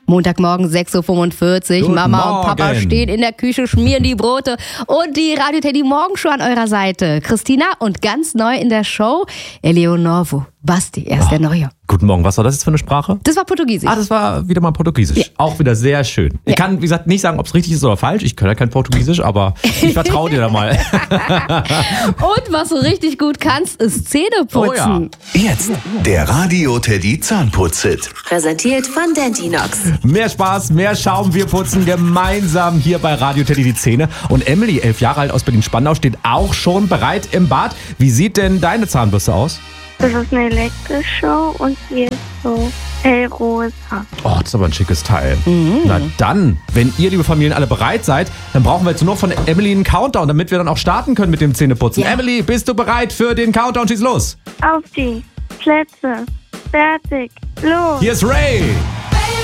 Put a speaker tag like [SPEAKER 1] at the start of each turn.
[SPEAKER 1] Montagmorgen 6.45 Uhr. Mama und Papa stehen in der Küche, schmieren die Brote und die Radio Teddy Morgenshow an eurer Seite. Christina und ganz neu in der Show, Eleonoro Basti, er ist der Neue.
[SPEAKER 2] Guten Morgen, was war das jetzt für eine Sprache?
[SPEAKER 1] Das war Portugiesisch.
[SPEAKER 2] Das war wieder mal Portugiesisch. Ja. Auch wieder sehr schön. Ich kann, wie gesagt, nicht sagen, ob es richtig ist oder falsch. Ich kann ja kein Portugiesisch, aber ich vertraue dir da mal.
[SPEAKER 1] Und was du richtig gut kannst, ist Zähneputzen.
[SPEAKER 3] Oh ja. Jetzt der Radio Teddy Zahnputz-Hit.
[SPEAKER 4] Präsentiert von Dentinox.
[SPEAKER 2] Mehr Spaß, mehr Schaum, wir putzen gemeinsam hier bei Radio Teddy die Zähne. Und Emily, 11 Jahre alt aus Berlin-Spandau, steht auch schon bereit im Bad. Wie sieht denn deine Zahnbürste aus?
[SPEAKER 5] Das ist eine elektrische und sie ist so hellrosa.
[SPEAKER 2] Oh, das ist aber ein schickes Teil. Na dann, wenn ihr, liebe Familien, alle bereit seid, dann brauchen wir jetzt nur noch von Emily einen Countdown, damit wir dann auch starten können mit dem Zähneputzen. Ja. Emily, bist du bereit für den Countdown? Schieß los.
[SPEAKER 5] Auf die Plätze. Fertig. Los.
[SPEAKER 2] Hier ist Ray.